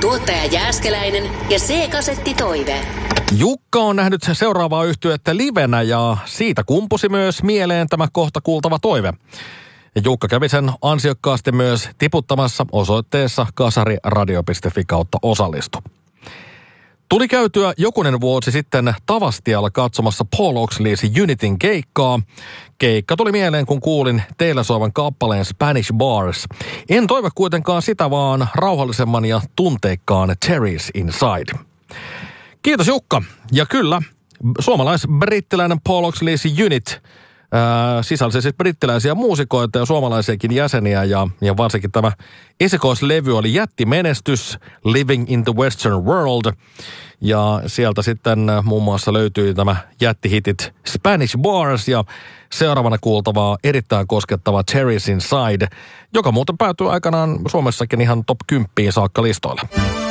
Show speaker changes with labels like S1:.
S1: Tuottaja Jääskeläinen ja C-kasetti Toive.
S2: Jukka on nähnyt seuraavaa yhtyettä livenä ja siitä kumpusi myös mieleen tämä kohta kuultava toive. Ja Jukka kävi sen ansiokkaasti myös tiputtamassa osoitteessa kasariradio.fi/osallistu. Tuli käytyä jokunen vuosi sitten Tavastialla katsomassa Paul Oxley's Unitin keikkaa. Keikka tuli mieleen, kun kuulin teillä soivan kappaleen Spanish Bars. En toivo kuitenkaan sitä, vaan rauhallisemman ja tunteikkaan Cherries Inside. Kiitos Jukka. Ja kyllä, suomalais-brittiläinen Paul Oxley's Unit sisälsi siis brittiläisiä muusikoita ja suomalaisiakin jäseniä ja varsinkin tämä esikoislevy oli jättimenestys, Living in the Western World. Ja sieltä sitten muun muassa löytyi tämä jättihitit Spanish Bars ja seuraavana kuultavaa erittäin koskettava Cherries Inside, joka muuten päätyi aikanaan Suomessakin ihan top 10 saakka listoille.